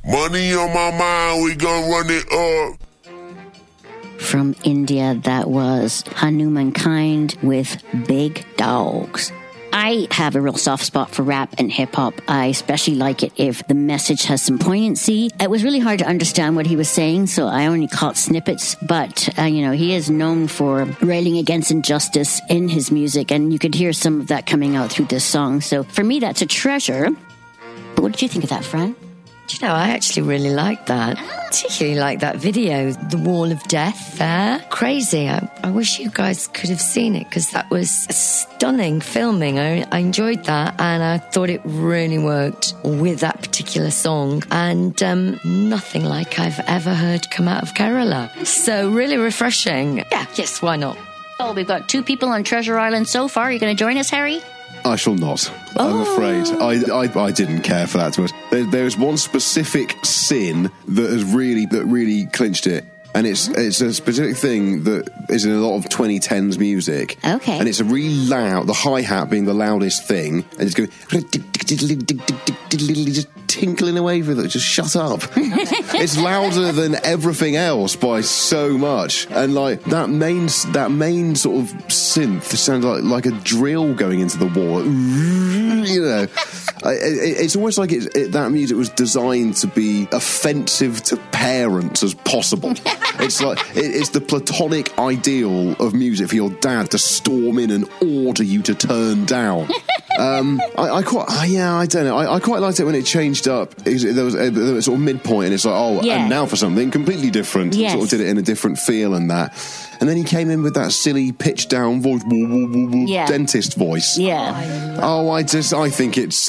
Money on my mind, we gon' run it up. From India, that was Hanumankind with Big Dogs. I have a real soft spot for rap and hip-hop. I especially like it if the message has some poignancy. It was really hard to understand what he was saying, so I only caught snippets. But, he is known for railing against injustice in his music, and you could hear some of that coming out through this song. So for me, that's a treasure. But what did you think of that, Fran? Do you know, I actually really like that. I particularly like that video, The Wall of Death there. Crazy. I wish you guys could have seen it because that was stunning filming. I enjoyed that and I thought it really worked with that particular song. And nothing like I've ever heard come out of Kerala. So really refreshing. Yeah, yes, why not? Oh, we've got 2 people on Treasure Island so far. Are you going to join us, Harry? I shall not. I'm afraid. I didn't care for that too much. There is one specific sin that really clinched it. And it's a specific thing that is in a lot of 2010s music. Okay. And it's a really loud, the hi-hat being the loudest thing, and it's going just tinkling away with it. Just shut up. It's louder than everything else by so much. And like that main sort of synth sounded like a drill going into the wall. It's almost like that music was designed to be offensive to parents as possible. It's like it's the platonic ideal of music for your dad to storm in and order you to turn down. I don't know. I quite liked it when it changed up. There was a sort of midpoint, and it's like, and now for something completely different. Yes. Sort of did it in a different feel and that. And then he came in with that silly pitch down voice, dentist voice. Yeah. I think it's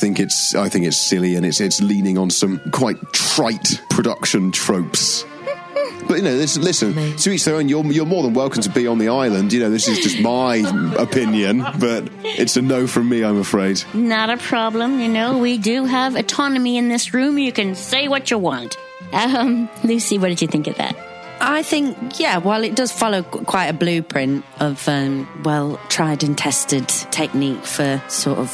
silly, and it's leaning on some quite trite production tropes. But listen, to each their own. You're more than welcome to be on the island. This is just my opinion, but it's a no from me, I'm afraid. Not a problem. We do have autonomy in this room. You can say what you want. Lucy, what did you think of that? I think, while it does follow quite a blueprint of tried and tested technique for sort of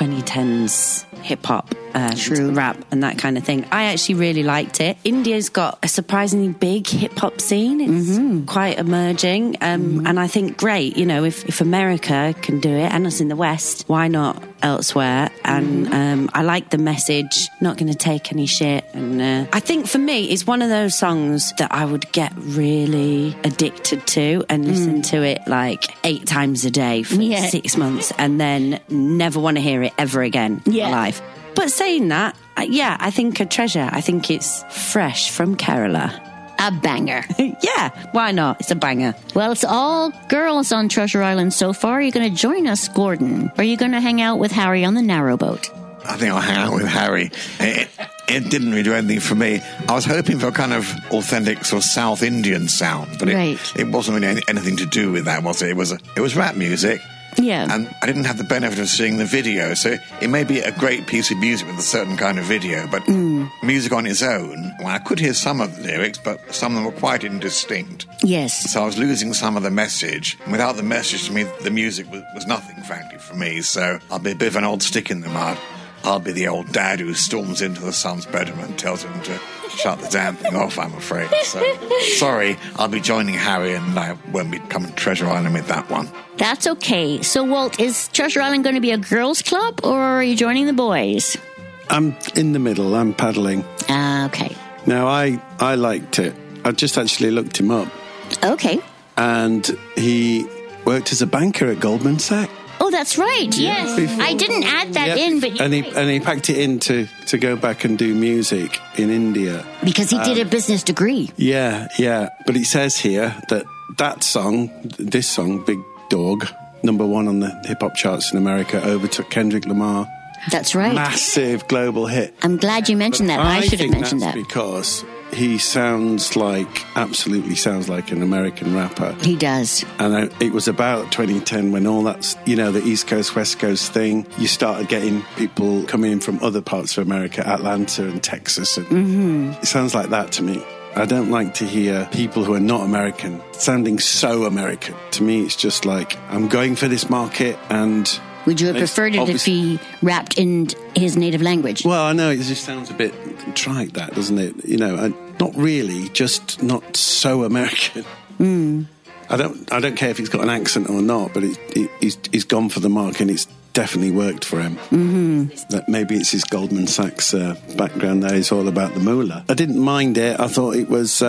2010s hip-hop, rap and that kind of thing, I actually really liked it. India's got a surprisingly big hip-hop scene. It's quite emerging, and I think great, if America can do it and us in the West, why not elsewhere? And I like the message, not going to take any shit. And I think for me, it's one of those songs that I would get really addicted to and listen to it like 8 times a day for 6 months and then never want to hear it ever again in my life. But saying that, I think a treasure. I think it's fresh from Kerala. A banger. Yeah, why not? It's a banger. Well, it's all girls on Treasure Island so far. Are you going to join us, Gordon? Or are you going to hang out with Harry on the narrowboat? I think I'll hang out with Harry. It didn't really do anything for me. I was hoping for a kind of authentic sort of South Indian sound, but it wasn't really anything to do with that, was it? It was rap music. Yeah. And I didn't have the benefit of seeing the video, so it may be a great piece of music with a certain kind of video, but music on its own, I could hear some of the lyrics, but some of them were quite indistinct. Yes. So I was losing some of the message. Without the message, to me, the music was nothing, frankly, for me, so I'll be a bit of an old stick in the mud. I'll be the old dad who storms into the son's bedroom and tells him to shut the damn thing off, I'm afraid. So, sorry, I'll be joining Harry and I won't be coming to Treasure Island with that one. That's okay. So, Walt, is Treasure Island going to be a girls' club or are you joining the boys? I'm in the middle. I'm paddling. Okay. No, I liked it. I just actually looked him up. Okay. And he worked as a banker at Goldman Sachs. Oh, that's right. Yes. Before. I didn't add that in, but and he packed it in to go back and do music in India. Because he did a business degree. Yeah. But it says here that song, this song, Big Dog, #1 on the hip-hop charts in America, overtook Kendrick Lamar. That's right. Massive global hit. I'm glad you mentioned that. I should have mentioned that. Because he absolutely sounds like an American rapper. He does. And it was about 2010 when all that's, the East Coast, West Coast thing, you started getting people coming in from other parts of America, Atlanta and Texas. And it sounds like that to me. I don't like to hear people who are not American sounding so American. To me, it's just like, I'm going for this market and Would you have preferred it if he rapped in his native language? Well, I know it just sounds a bit trite, that, doesn't it? You know, not really, just not so American. I don't care if he's got an accent or not, but he's gone for the mark, and it's definitely worked for him. That maybe it's his Goldman Sachs background there. It's all about the moolah. I didn't mind it. I thought it was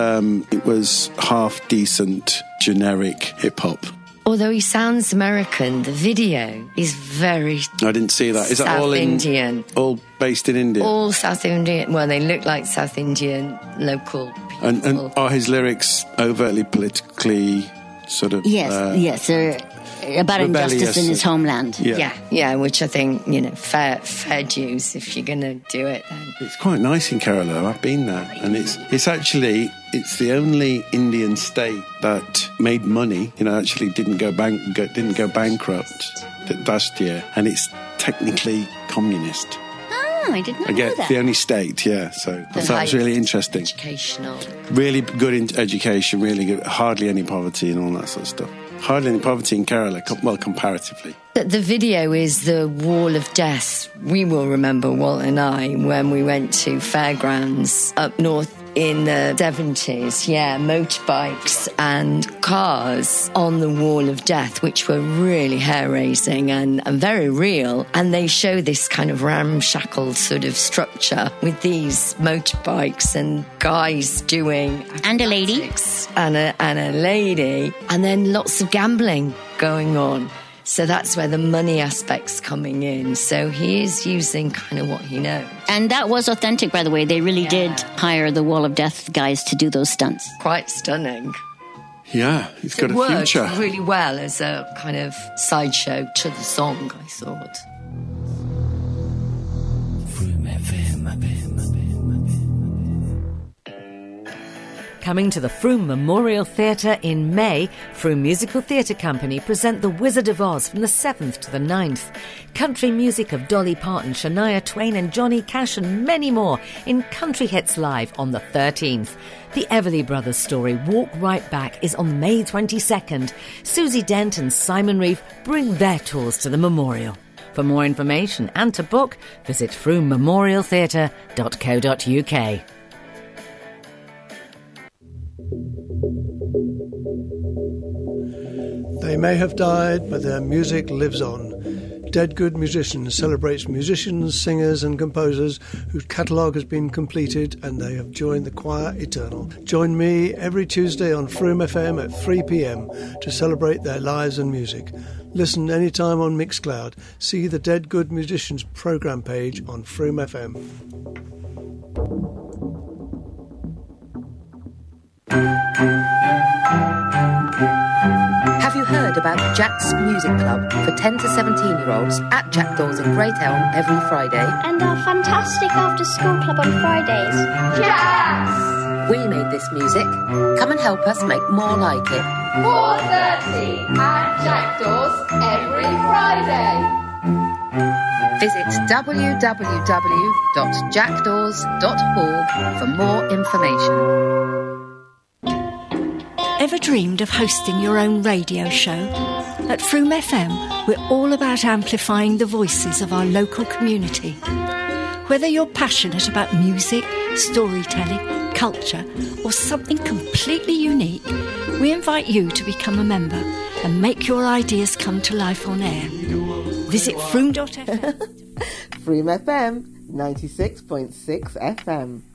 half decent, generic hip hop. Although he sounds American, the video is very I didn't see that. Is that South all Indian? All based in India? All South Indian. Well, they look like South Indian local people. And are his lyrics overtly politically sort of... Yes, they're about injustice in his homeland. Yeah, which I think, you know, fair dues if you're going to do it. Then. It's quite nice in Kerala. I've been there, and it's actually the only Indian state that made money. You know, actually didn't go bankrupt last year, and it's technically communist. Oh, I didn't know that. The only state, yeah. So I thought it was really interesting. Educational. Really good in education, really good. Hardly any poverty and all that sort of stuff. Hardly any poverty in Kerala, well, comparatively. The video is the Wall of Death. We will remember, Walt and I, when we went to fairgrounds up north in the 70s. Yeah, motorbikes and cars on the Wall of Death, which were really hair-raising and very real. And they show this kind of ramshackle sort of structure with these motorbikes and guys doing... And a lady. And a lady. And then lots of gambling going on. So that's where the money aspect's coming in. So he is using kind of what he knows. And that was authentic, by the way. They really did hire the Wall of Death guys to do those stunts. Quite stunning. Yeah, he's got a future. It worked really well as a kind of sideshow to the song, I thought. Coming to the Frome Memorial Theatre in May, Frome Musical Theatre Company present The Wizard of Oz from the 7th to the 9th. Country music of Dolly Parton, Shania Twain and Johnny Cash and many more in Country Hits Live on the 13th. The Everly Brothers story, Walk Right Back, is on May 22nd. Susie Dent and Simon Reeve bring their tours to the memorial. For more information and to book, visit fromememorialtheatre.co.uk. They may have died, but their music lives on. Dead Good Musicians celebrates musicians, singers and composers whose catalogue has been completed and they have joined the choir eternal. Join me every Tuesday on Frome FM at 3 p.m. to celebrate their lives and music. Listen anytime on Mixcloud. See the Dead Good Musicians programme page on Frome FM. Have you heard about Jack's Music Club for 10 to 17-year-olds at Jackdaws in Great Elm every Friday? And our fantastic after-school club on Fridays. Yes! We made this music. Come and help us make more like it. 4:30 at Jackdaws every Friday. Visit www.jackdaws.org for more information. Ever dreamed of hosting your own radio show? At Frome FM, we're all about amplifying the voices of our local community. Whether you're passionate about music, storytelling, culture, or something completely unique, we invite you to become a member and make your ideas come to life on air. Visit Frome.fm. Frome FM, 96.6 FM.